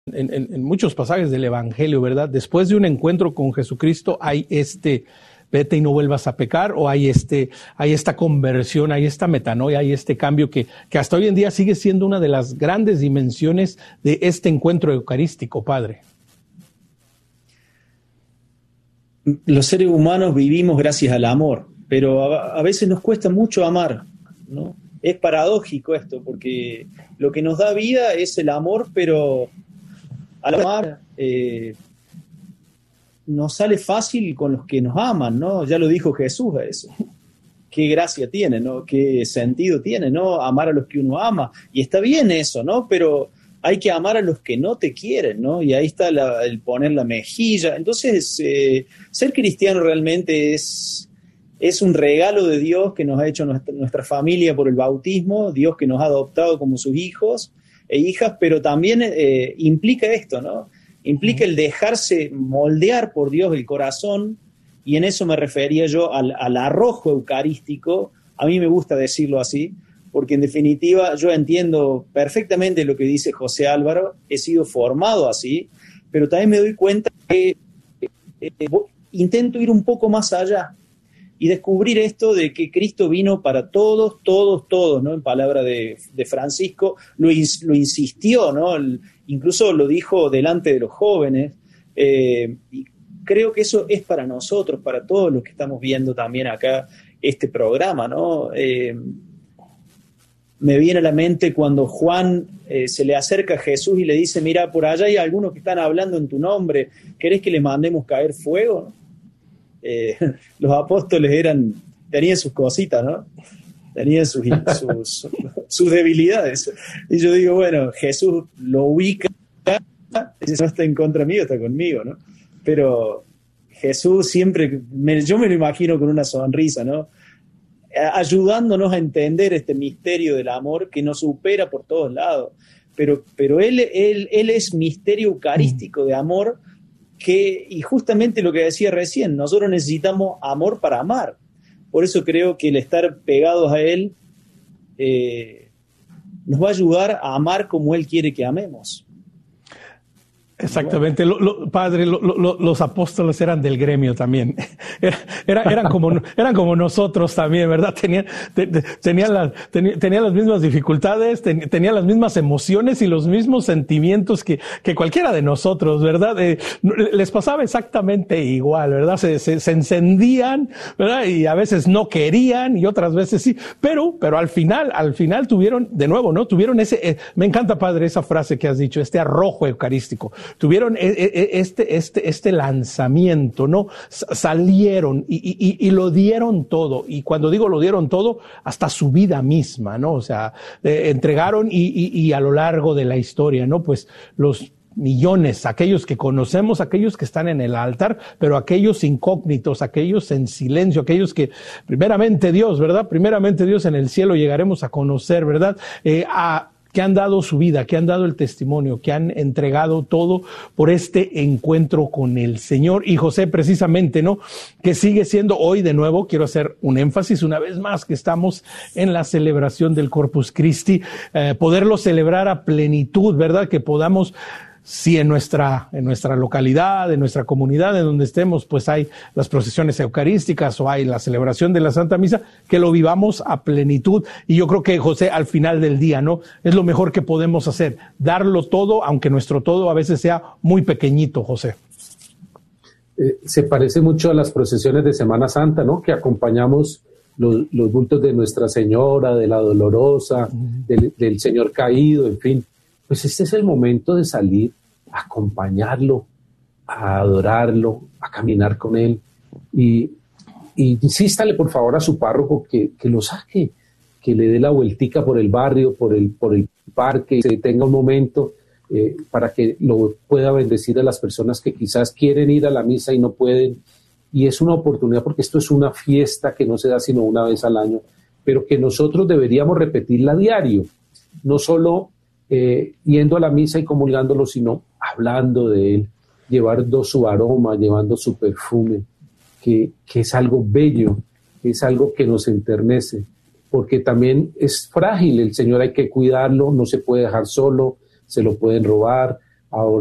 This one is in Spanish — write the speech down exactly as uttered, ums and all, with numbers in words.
En, en, en muchos pasajes del Evangelio, ¿verdad? Después de un encuentro con Jesucristo hay este vete y no vuelvas a pecar, o hay este, hay esta conversión, hay esta metanoia, hay este cambio que, que hasta hoy en día sigue siendo una de las grandes dimensiones de este encuentro eucarístico, Padre. Los seres humanos vivimos gracias al amor, pero a, a veces nos cuesta mucho amar, ¿no? Es paradójico esto, porque lo que nos da vida es el amor, pero al amar eh, nos sale fácil con los que nos aman, ¿no? Ya lo dijo Jesús a eso. Qué gracia tiene, ¿no? Qué sentido tiene, ¿no? Amar a los que uno ama. Y está bien eso, ¿no? Pero hay que amar a los que no te quieren, ¿no? Y ahí está la, el poner la mejilla. Entonces, eh, ser cristiano realmente es, es un regalo de Dios que nos ha hecho nuestra, nuestra familia por el bautismo, Dios que nos ha adoptado como sus hijos e hijas, pero también eh, implica esto, ¿no? Implica el dejarse moldear por Dios el corazón, y en eso me refería yo al, al arrojo eucarístico. A mí me gusta decirlo así, porque en definitiva yo entiendo perfectamente lo que dice José Álvaro, he sido formado así, pero también me doy cuenta que eh, intento ir un poco más allá y descubrir esto de que Cristo vino para todos, todos, todos, ¿no? En palabra de, de Francisco, lo, ins, lo insistió, ¿no? El, incluso lo dijo delante de los jóvenes, eh, y creo que eso es para nosotros, para todos los que estamos viendo también acá este programa, ¿no? Eh, me viene a la mente cuando Juan eh, se le acerca a Jesús y le dice, mira, por allá hay algunos que están hablando en tu nombre, ¿querés que les mandemos caer fuego? Eh, los apóstoles eran, tenían sus cositas, ¿no? Tenían sus, sus, sus debilidades. Y yo digo, bueno, Jesús lo ubica, si no está en contra mío, está conmigo, ¿no? Pero Jesús siempre, me, yo me lo imagino con una sonrisa, ¿no? Ayudándonos a entender este misterio del amor que nos supera por todos lados. Pero, pero él, él, él es misterio eucarístico de amor, que, y justamente lo que decía recién, nosotros necesitamos amor para amar. Por eso creo que el estar pegados a Él eh, nos va a ayudar a amar como Él quiere que amemos. Exactamente, lo, lo, padre, lo, lo, los apóstoles eran del gremio también, era, era, eran, como, eran como nosotros también, ¿verdad? Tenían, te, tenían, la, ten, tenían las mismas dificultades, ten, tenían las mismas emociones y los mismos sentimientos que, que cualquiera de nosotros, ¿verdad? Eh, les pasaba exactamente igual, ¿verdad? Se, se, se encendían, ¿verdad? Y a veces no querían y otras veces sí, pero, pero al final, al final tuvieron, de nuevo, ¿no? Tuvieron ese, eh, me encanta, padre, esa frase que has dicho, este arrojo eucarístico. Tuvieron este, este, este lanzamiento, ¿no? Salieron y, y, y lo dieron todo. Y cuando digo lo dieron todo, hasta su vida misma, ¿no? O sea, eh, entregaron y, y, y a lo largo de la historia, ¿no? Pues los millones, aquellos que conocemos, aquellos que están en el altar, pero aquellos incógnitos, aquellos en silencio, aquellos que primeramente Dios, ¿verdad? Primeramente Dios en el cielo llegaremos a conocer, ¿verdad? Eh, a que han dado su vida, que han dado el testimonio, que han entregado todo por este encuentro con el Señor. Y José, precisamente, ¿no? Que sigue siendo hoy, de nuevo, quiero hacer un énfasis una vez más, que estamos en la celebración del Corpus Christi, eh, poderlo celebrar a plenitud, ¿verdad? Que podamos, si en nuestra, en nuestra localidad, en nuestra comunidad, en donde estemos, pues hay las procesiones eucarísticas o hay la celebración de la Santa Misa, que lo vivamos a plenitud. Y yo creo que, José, al final del día, ¿no? Es lo mejor que podemos hacer, darlo todo, aunque nuestro todo a veces sea muy pequeñito, José. Eh, se parece mucho a las procesiones de Semana Santa, ¿no? Que acompañamos los, los bultos de Nuestra Señora, de la Dolorosa, uh-huh. del, del Señor Caído, en fin. Pues este es el momento de salir a acompañarlo, a adorarlo, a caminar con él. Y, y insístale, por favor, a su párroco que, que lo saque, que le dé la vueltica por el barrio, por el, por el parque, que tenga un momento eh, para que lo pueda bendecir a las personas que quizás quieren ir a la misa y no pueden. Y es una oportunidad, porque esto es una fiesta que no se da sino una vez al año, pero que nosotros deberíamos repetirla a diario, no solo Eh, yendo a la misa y comulgándolo, sino hablando de él, llevando su aroma, llevando su perfume, que, que es algo bello, es algo que nos enternece, porque también es frágil, el Señor hay que cuidarlo, no se puede dejar solo, se lo pueden robar, ahora